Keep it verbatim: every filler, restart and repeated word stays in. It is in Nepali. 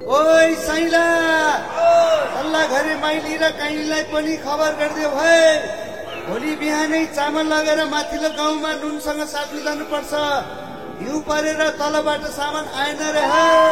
ओइ साइला सल्लाह घरे माइली र काइलीलाई पनि खबर गरिदियो भए भोलि बिहानै चामल लगेर माथिल्लो गाउँमा नुनसँग साट्नु जानुपर्छ। हिउँ परेर तलबाट सामान आएन रे।